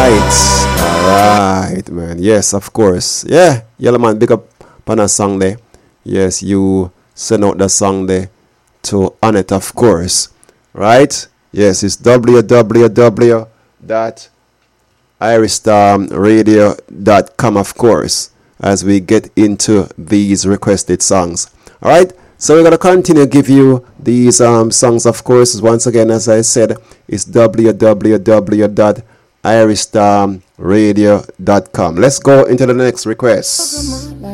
Alright, man. Yes, of course. Yeah, Yellow Man, big up on a song there. Yes, you send out the song there to Annette, of course. Right? Yes, it's www.irishstarradio.com, of course, as we get into these requested songs. Alright? So we're going to continue to give you these songs, of course. Once again, as I said, it's www.irishstarradio.com. Let's go into the next request.